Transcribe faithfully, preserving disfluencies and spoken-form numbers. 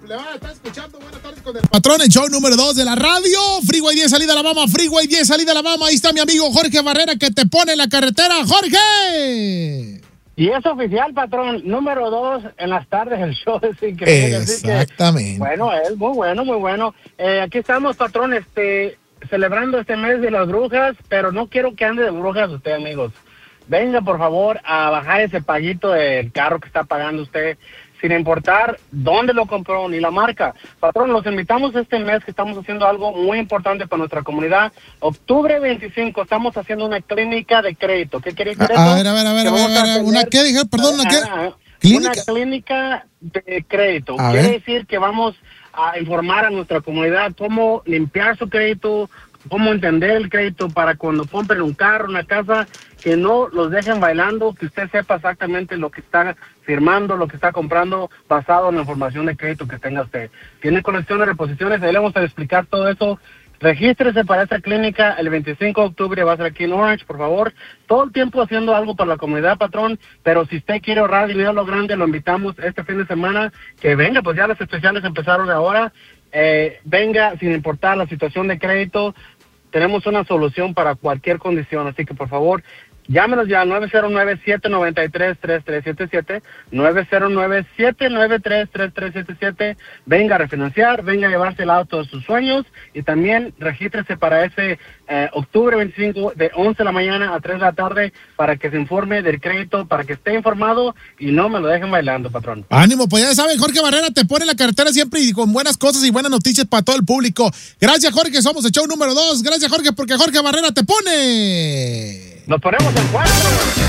le van a estar escuchando. Buenas tardes con el patrón, el show número dos de la radio. Freeway diez, salida a Alabama. Freeway diez, salida a Alabama. Ahí está mi amigo Jorge Barrera que te pone en la carretera. ¡Jorge! Y es oficial, patrón, número dos en las tardes, el show es increíble. Exactamente. Que, bueno, es muy bueno, muy bueno. Eh, aquí estamos, patrón, este, celebrando este mes de las brujas, pero no quiero que ande de brujas usted, amigos. Venga, por favor, a bajar ese paguito del carro que está pagando usted, sin importar dónde lo compró ni la marca. Patrón, los invitamos este mes que estamos haciendo algo muy importante para nuestra comunidad. Octubre veinticinco estamos haciendo una clínica de crédito. ¿Qué quiere decir a, eso? A ver, a ver, a ver, a ver, a ver ¿una qué? Dije, perdón, ¿una qué? ¿Clínica? Una clínica de crédito. A quiere ver. decir que vamos a informar a nuestra comunidad cómo limpiar su crédito, cómo entender el crédito para cuando compren un carro, una casa, que no los dejen bailando, que usted sepa exactamente lo que está firmando, lo que está comprando, basado en la información de crédito que tenga usted. Tiene colección de reposiciones, ahí le vamos a explicar todo eso. Regístrese para esta clínica el veinticinco de octubre, va a ser aquí en Orange, por favor. Todo el tiempo haciendo algo para la comunidad, patrón, pero si usted quiere ahorrar dinero a lo grande, lo invitamos este fin de semana, que venga, pues ya las especiales empezaron ahora. Eh, venga, sin importar la situación de crédito, tenemos una solución para cualquier condición, así que por favor, llámenos ya al nueve cero nueve, siete nueve tres, tres tres siete siete, nueve cero nueve, siete nueve tres, tres tres siete siete. Venga a refinanciar, venga a llevarse el auto de sus sueños y también regístrese para ese eh, octubre veinticinco de once de la mañana a tres de la tarde para que se informe del crédito, para que esté informado y no me lo dejen bailando, patrón. Ánimo, pues ya saben, Jorge Barrera te pone en la carretera siempre y con buenas cosas y buenas noticias para todo el público. Gracias, Jorge, somos el show número dos. Gracias, Jorge, porque Jorge Barrera te pone. Nos ponemos en cuatro.